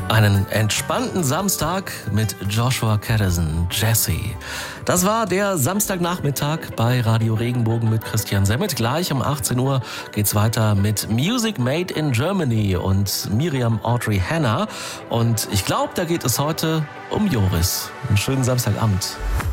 Einen entspannten Samstag mit Joshua Kadison, Jesse. Das war der Samstagnachmittag bei Radio Regenbogen mit Christian Semmet. Gleich um 18 Uhr geht's weiter mit Music Made in Germany und Miriam Audrey Hanna. Und ich glaube, da geht es heute um Joris. Einen schönen Samstagabend.